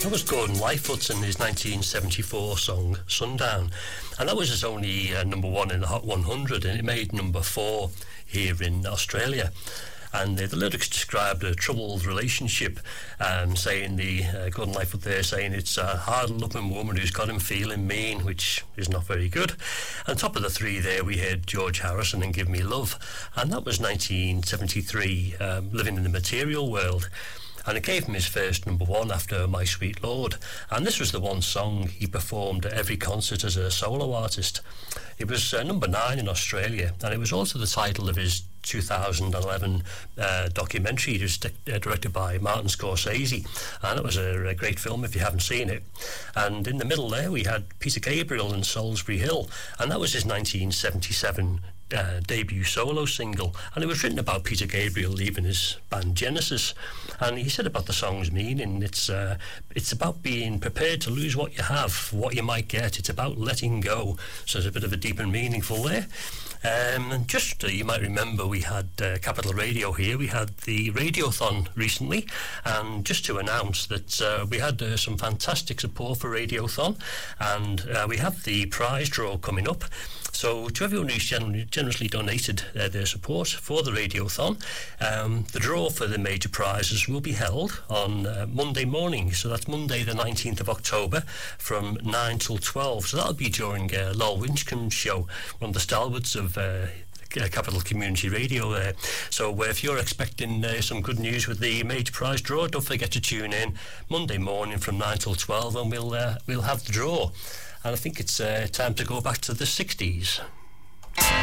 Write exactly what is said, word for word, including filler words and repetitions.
That was Gordon Lightfoot and his nineteen seventy-four song Sundown, and that was his only uh, number one in the Hot one hundred, and it made number four here in Australia. And uh, the lyrics described a troubled relationship, um, saying the uh, Gordon Lightfoot there saying it's a hard-loving woman who's got him feeling mean, which is not very good. And top of the three there we had George Harrison and Give Me Love, and that was nineteen seventy-three, um, Living in the Material World. And it gave him his first number one after My Sweet Lord, and this was the one song he performed at every concert as a solo artist. It was uh, number nine in Australia, and it was also the title of his two thousand eleven uh, documentary. It was di- uh, directed by Martin Scorsese, and it was a, a great film if you haven't seen it. And in the middle there we had Peter Gabriel and Salisbury Hill, and that was his nineteen seventy-seven Uh, debut solo single, and it was written about Peter Gabriel leaving his band Genesis. And he said about the song's meaning, it's uh, it's about being prepared to lose what you have, what you might get. It's about letting go. So there's a bit of a deep and meaningful there. Um, and just uh, you might remember we had uh, Capital Radio here. We had the Radiothon recently, and just to announce that uh, we had uh, some fantastic support for Radiothon, and uh, we have the prize draw coming up. So to everyone who's gen- generously donated uh, their support for the Radiothon, um, the draw for the major prizes will be held on uh, Monday morning. So that's Monday the nineteenth of October from nine till twelve. So that'll be during uh, Lol Winchcombe's show, one of the stalwarts of uh, Capital Community Radio there. So uh, if you're expecting uh, some good news with the major prize draw, don't forget to tune in Monday morning from nine till twelve, and we'll uh, we'll have the draw. And I think it's uh, time to go back to the sixties.